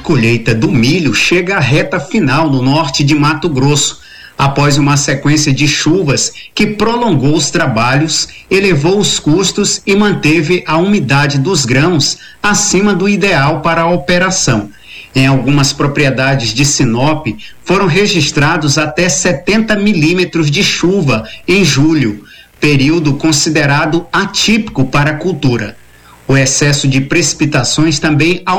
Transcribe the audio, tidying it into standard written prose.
colheita do milho chega à reta final no norte de Mato Grosso, após uma sequência de chuvas que prolongou os trabalhos, elevou os custos e manteve a umidade dos grãos acima do ideal para a operação. Em algumas propriedades de Sinop, foram registrados até 70 milímetros de chuva em julho, período considerado atípico para a cultura. O excesso de precipitações também